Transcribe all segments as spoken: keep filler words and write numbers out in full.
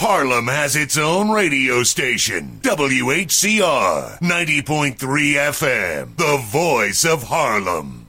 Harlem has its own radio station, W H C R ninety point three F M, the voice of Harlem.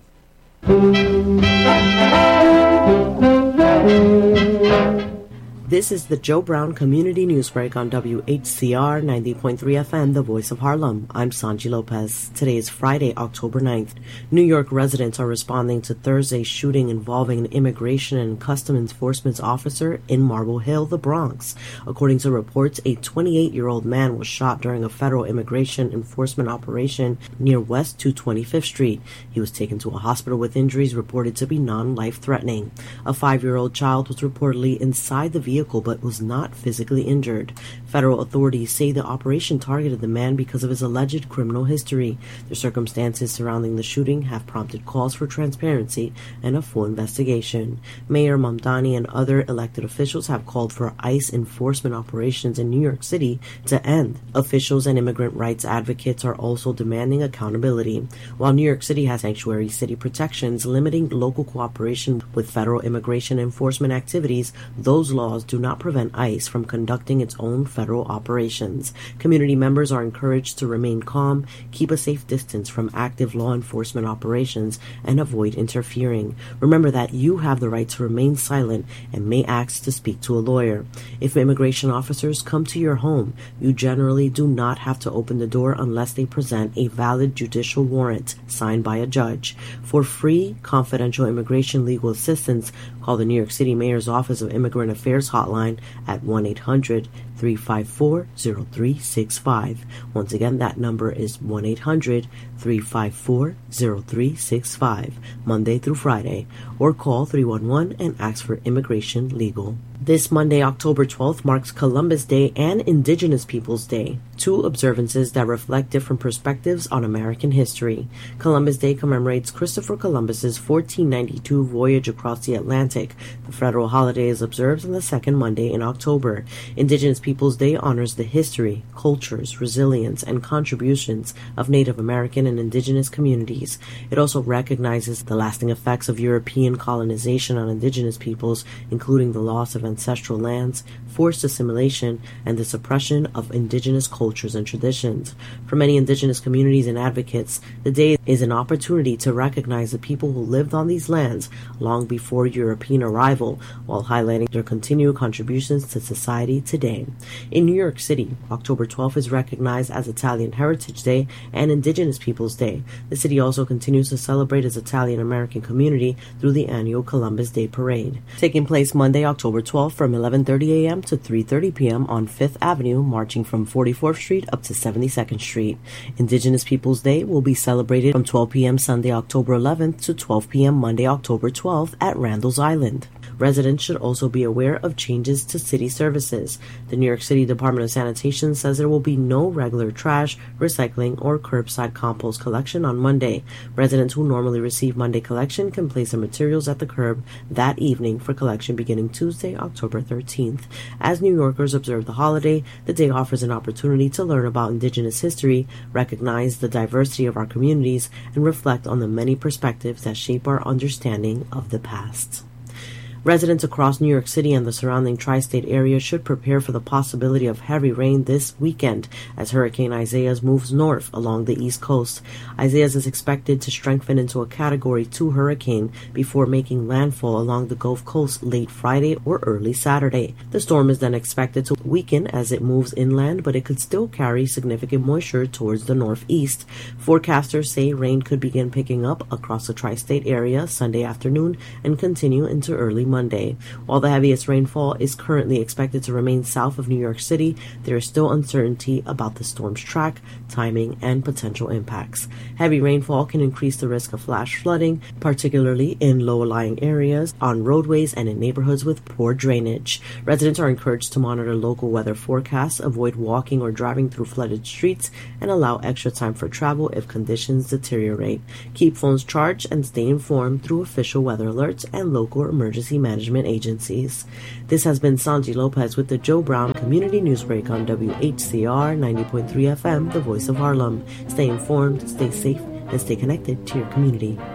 This is the Joe Brown Community News Break on W H C R ninety point three F M, the voice of Harlem. I'm Sanji Lopez. Today is Friday, October ninth. New York residents are responding to Thursday's shooting involving an immigration and custom enforcement officer in Marble Hill, the Bronx. According to reports, a twenty-eight-year-old man was shot during a federal immigration enforcement operation near West two hundred twenty-fifth Street. He was taken to a hospital with injuries reported to be non-life-threatening. A five-year-old child was reportedly inside the vehicle but was not physically injured. Federal authorities say the operation targeted the man because of his alleged criminal history. The circumstances surrounding the shooting have prompted calls for transparency and a full investigation. Mayor Mamdani and other elected officials have called for ICE enforcement operations in New York City to end. Officials and immigrant rights advocates are also demanding accountability. While New York City has sanctuary city protections limiting local cooperation with federal immigration enforcement activities, those laws do not prevent ICE from conducting its own federal operations. Community members are encouraged to remain calm, keep a safe distance from active law enforcement operations, and avoid interfering. Remember that you have the right to remain silent and may ask to speak to a lawyer. If immigration officers come to your home, you generally do not have to open the door unless they present a valid judicial warrant signed by a judge. For free, confidential immigration legal assistance, call the New York City Mayor's Office of Immigrant Affairs hotline at one eight hundred, three five four, zero three six five. Once again, that number is one eight hundred, three five four, zero three six five, Monday through Friday, or call three one one and ask for Immigration Legal. This Monday, October twelfth, marks Columbus Day and Indigenous Peoples Day, two observances that reflect different perspectives on American history. Columbus Day commemorates Christopher Columbus's fourteen ninety-two voyage across the Atlantic. The federal holiday is observed on the second Monday in October. Indigenous Peoples Day honors the history, cultures, resilience, and contributions of Native American and indigenous communities. It also recognizes the lasting effects of European colonization on indigenous peoples, including the loss of ancestral lands, forced assimilation, and the suppression of indigenous cultures and traditions. For many indigenous communities and advocates, the day is an opportunity to recognize the people who lived on these lands long before European arrival, while highlighting their continued contributions to society today. In New York City, October twelfth is recognized as Italian Heritage Day and Indigenous Peoples Day. The city also continues to celebrate its Italian American community through the annual Columbus Day Parade, taking place Monday, October twelfth from eleven thirty a.m. to three thirty p.m. on Fifth Avenue, marching from forty-fourth Street up to seventy-second Street. Indigenous Peoples Day will be celebrated from twelve p.m. Sunday, October eleventh to twelve p.m. Monday, October twelfth at Randall's Island. Residents should also be aware of changes to city services. The New York City Department of Sanitation says there will be no regular trash, recycling, or curbside compost collection on Monday. Residents who normally receive Monday collection can place their materials at the curb that evening for collection beginning Tuesday, October thirteenth. As New Yorkers observe the holiday, the day offers an opportunity to learn about Indigenous history, recognize the diversity of our communities, and reflect on the many perspectives that shape our understanding of the past. Residents across New York City and the surrounding tri-state area should prepare for the possibility of heavy rain this weekend as Hurricane Isaias moves north along the East Coast. Isaias is expected to strengthen into a Category two hurricane before making landfall along the Gulf Coast late Friday or early Saturday. The storm is then expected to weaken as it moves inland, but it could still carry significant moisture towards the northeast. Forecasters say rain could begin picking up across the tri-state area Sunday afternoon and continue into early Monday. Monday. While the heaviest rainfall is currently expected to remain south of New York City, there is still uncertainty about the storm's track, timing, and potential impacts. Heavy rainfall can increase the risk of flash flooding, particularly in low-lying areas, on roadways, and in neighborhoods with poor drainage. Residents are encouraged to monitor local weather forecasts, avoid walking or driving through flooded streets, and allow extra time for travel if conditions deteriorate. Keep phones charged and stay informed through official weather alerts and local emergency management agencies. This has been Sanji Lopez with the Joe Brown Community Newsbreak on W H C R ninety point three F M, the voice of Harlem. Stay informed, stay safe, and stay connected to your community.